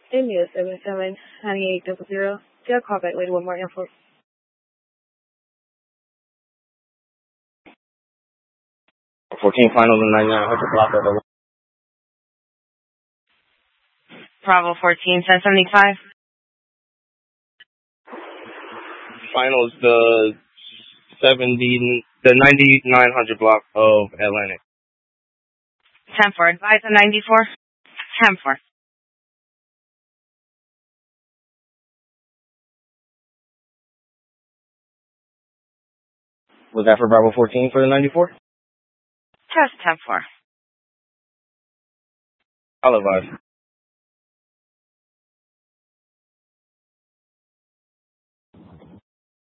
India 779800. Jail callback later with more info. 14 finals and 9900 block of the Bravo 14, 1075. finals, the 9900 block of Atlantic. 10-4, advise on 94. 10-4. Was that for Bravo 14 for the 94? Test 10-4. I'll advise.